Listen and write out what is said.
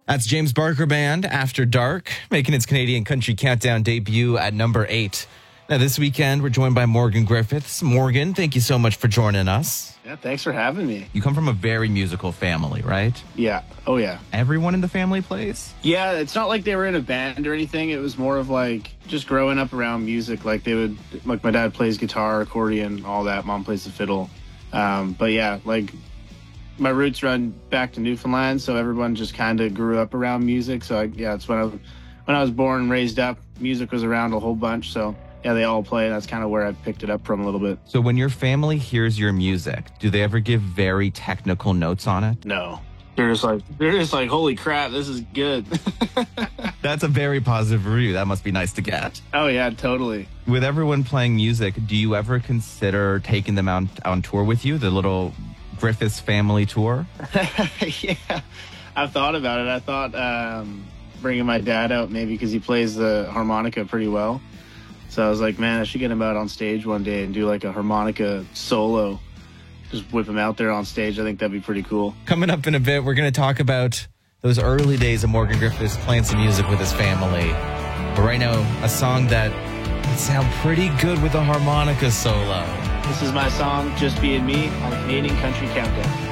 That's James Barker Band, After Dark, making its Canadian Country Countdown debut at number 8. Now, this weekend, we're joined by Morgan Griffiths. Morgan, thank you so much for joining us. Yeah, thanks for having me. You come from a very musical family, right? Yeah. Oh, yeah. Everyone in the family plays? Yeah, it's not like they were in a band or anything. It was more of like just growing up around music. Like my dad plays guitar, accordion, all that. Mom plays the fiddle. But yeah, like my roots run back to Newfoundland, so everyone just kind of grew up around music. So it's when I was born and raised up, music was around a whole bunch. So yeah, they all play. That's kind of where I picked it up from a little bit. So when your family hears your music, do they ever give very technical notes on it? No. They're just like, holy crap, this is good. That's a very positive review. That must be nice to get. Oh, yeah, totally. With everyone playing music, do you ever consider taking them out on tour with you, the little Griffiths family tour? Yeah, I've thought about it. I thought bringing my dad out maybe because he plays the harmonica pretty well. So I was like, man, I should get him out on stage one day and do like a harmonica solo. Just whip him out there on stage. I think that'd be pretty cool. Coming up in a bit, we're going to talk about those early days of Morgan Griffiths playing some music with his family. But right now, a song that would sound pretty good with a harmonica solo. This is my song, Just Being Me, on Canadian Country Countdown.